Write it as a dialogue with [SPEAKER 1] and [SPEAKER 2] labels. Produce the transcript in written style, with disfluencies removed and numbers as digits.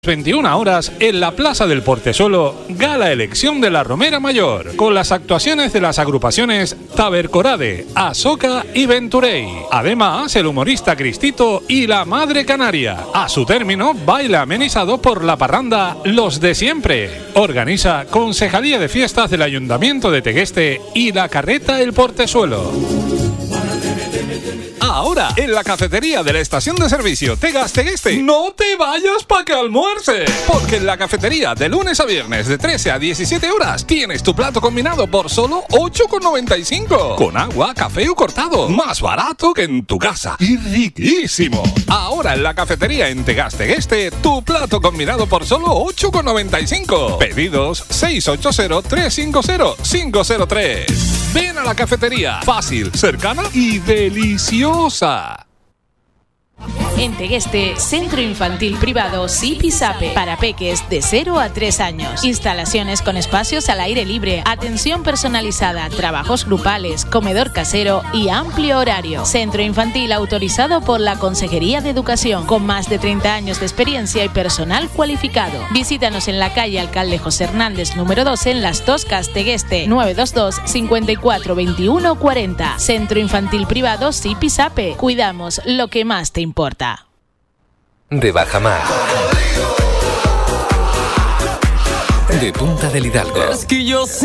[SPEAKER 1] 21 horas en la Plaza del Portezuelo, gala elección de la Romera Mayor, con las actuaciones de las agrupaciones Tabercorade, Asoca y Venturey. Además, el humorista Cristito y la Madre Canaria. A su término, baile amenizado por la parranda Los de Siempre. Organiza Concejalía de Fiestas del Ayuntamiento de Tegueste y la Carreta El Portezuelo. Ahora, en la cafetería de la estación de servicio Tegueste, no te vayas para que almuerce. Porque en la cafetería de lunes a viernes de 13 a 17 horas tienes tu plato combinado por solo 8,95. Con agua, café o cortado. Más barato que en tu casa. Y riquísimo. Ahora en la cafetería en Tegueste, tu plato combinado por solo 8,95. Pedidos 680-350-503. Ven a la cafetería. Fácil, cercana y deliciosa.
[SPEAKER 2] En Tegueste, Centro Infantil Privado Sipisape, para peques de 0 a 3 años. Instalaciones con espacios al aire libre, atención personalizada, trabajos grupales, comedor casero y amplio horario. Centro Infantil autorizado por la Consejería de Educación, con más de 30 años de experiencia y personal cualificado. Visítanos en la calle Alcalde José Hernández, número 12, en Las Toscas, Tegueste, 922 54 21 40. Centro Infantil Privado Sipisape. Cuidamos lo que más te importa.
[SPEAKER 3] De Bajamar, de Punta del Hidalgo,